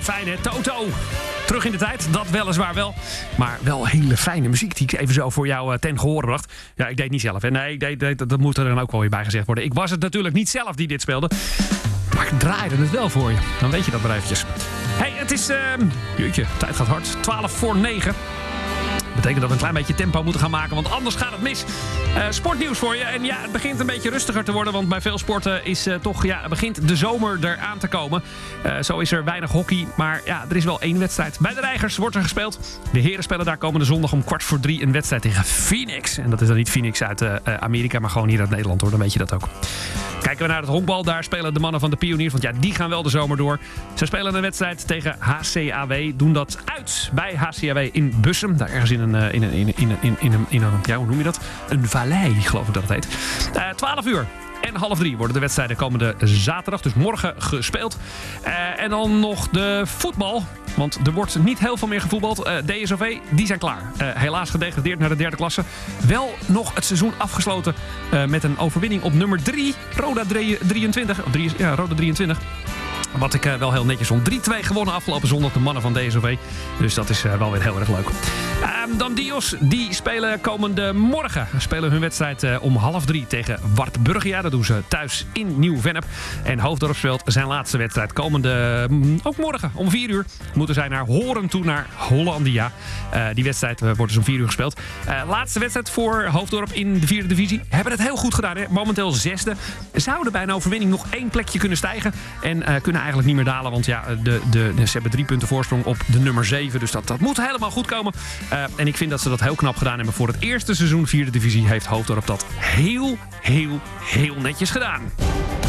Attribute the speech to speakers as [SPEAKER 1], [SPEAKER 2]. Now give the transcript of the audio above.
[SPEAKER 1] fijn hè, Toto. Terug in de tijd, dat weliswaar wel. Maar wel hele fijne muziek die ik even zo voor jou ten gehore bracht. Ja, ik deed het niet zelf. Hè. Nee, dat moet er dan ook wel weer bij gezegd worden. Ik was het natuurlijk niet zelf die dit speelde. Maar ik draaide het wel voor je. Dan weet je dat maar eventjes. Hey, het is... jeetje, tijd gaat hard. 9:12. Betekent dat we een klein beetje tempo moeten gaan maken, want anders gaat het mis. Sportnieuws voor je. En ja, het begint een beetje rustiger te worden, want bij veel sporten is begint de zomer eraan te komen. Zo is er weinig hockey, maar ja, er is wel één wedstrijd. Bij de Reigers wordt er gespeeld. De heren spelen daar komende zondag om 2:45 een wedstrijd tegen Phoenix. En dat is dan niet Phoenix uit Amerika, maar gewoon hier uit Nederland hoor, dan weet je dat ook. Kijken we naar het honkbal, daar spelen de mannen van de Pioniers, want ja, die gaan wel de zomer door. Ze spelen een wedstrijd tegen HCAW, doen dat uit bij HCAW in Bussum. Daar ergens in een ja, hoe noem je dat? Een vallei, geloof ik dat het heet. 12:00. En 2:30 worden de wedstrijden komende zaterdag, dus morgen gespeeld. En dan nog de voetbal, want er wordt niet heel veel meer gevoetbald. DSOV, die zijn klaar. Helaas gedegradeerd naar de derde klasse. Wel nog het seizoen afgesloten met een overwinning op nummer 3, Roda 23. Roda 23. Wat ik wel heel netjes vond. 3-2 gewonnen afgelopen zondag de mannen van DSOV. Dus dat is wel weer heel erg leuk. Dan Dios. Die spelen komende morgen. Spelen hun wedstrijd om 2:30 tegen Wartburgia. Dat doen ze thuis in Nieuw-Vennep. En Hoofddorp speelt zijn laatste wedstrijd. Komende, ook morgen om 4:00 moeten zij naar Horen toe, naar Hollandia. Die wedstrijd wordt dus om 4:00 gespeeld. Laatste wedstrijd voor Hoofddorp in de 4e divisie. Hebben het heel goed gedaan. Hè? Momenteel 6e. Zouden bij een overwinning nog 1 plekje kunnen stijgen. En kunnen eigenlijk niet meer dalen. Want ja, ze hebben 3 punten voorsprong op de nummer 7. Dus dat moet helemaal goed komen. En ik vind dat ze dat heel knap gedaan hebben. Voor het eerste seizoen 4e divisie heeft Hoofddorp dat heel netjes gedaan.